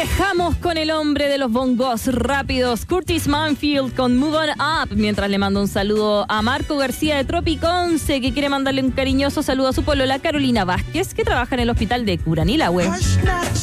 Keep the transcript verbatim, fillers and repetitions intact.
dejamos con el hombre de los bongos rápidos, Curtis Manfield, con Move On Up, mientras le mando un saludo a Marco García de Tropiconce, que quiere mandarle un cariñoso saludo a su polola Carolina Vázquez, que trabaja en el hospital de Curanilahue.